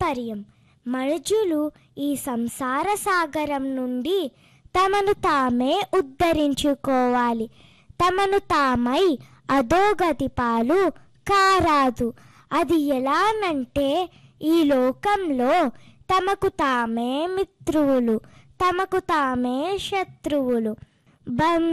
అనివార్యం. మనుజులు ఈ సంసార సాగరం నుండి తమను తామే ఉద్ధరించుకోవాలి. తమను తామై అధోగతి పాలు కారాదు. అది ఎలానంటే, ఈ లోకంలో తమకు తామే మిత్రువులు, తమకు తామే శత్రువులు.